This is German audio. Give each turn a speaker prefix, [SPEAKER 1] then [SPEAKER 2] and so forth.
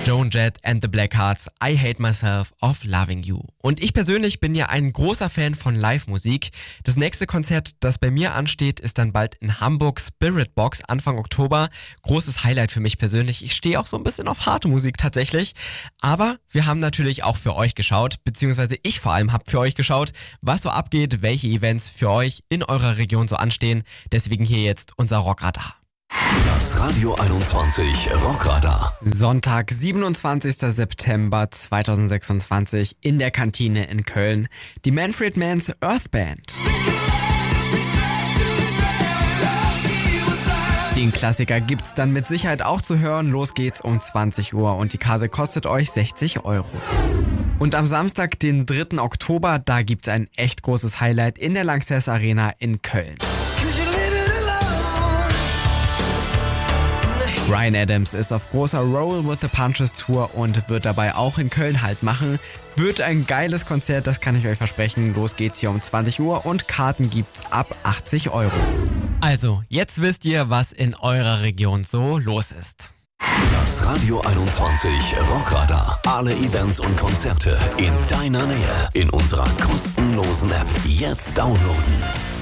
[SPEAKER 1] Joan Jett and the Blackhearts, I Hate Myself of Loving You. Und ich persönlich bin ja ein großer Fan von Live-Musik. Das nächste Konzert, das bei mir ansteht, ist dann bald in Hamburg, Spiritbox, Anfang Oktober. Großes Highlight für mich persönlich. Ich stehe auch so ein bisschen auf harte Musik tatsächlich. Aber wir haben natürlich auch für euch geschaut, beziehungsweise ich vor allem habe für euch geschaut, was so abgeht, welche Events für euch in eurer Region so anstehen. Deswegen hier jetzt unser Rockradar.
[SPEAKER 2] Das Radio 21 Rockradar.
[SPEAKER 1] Sonntag, 27. September 2026 in der Kantine in Köln. Die Manfred Mann's Earth Band. Den Klassiker gibt's dann mit Sicherheit auch zu hören. Los geht's um 20 Uhr und die Karte kostet euch 60 €. Und am Samstag, den 3. Oktober, da gibt's ein echt großes Highlight in der Lanxess Arena in Köln. Bryan Adams ist auf großer Roll with the Punches Tour und wird dabei auch in Köln Halt machen. Wird ein geiles Konzert, das kann ich euch versprechen. Los geht's hier um 20 Uhr und Karten gibt's ab 80 €. Also, jetzt wisst ihr, was in eurer Region so los ist.
[SPEAKER 2] Das Radio 21 Rockradar. Alle Events und Konzerte in deiner Nähe in unserer kostenlosen App. Jetzt downloaden.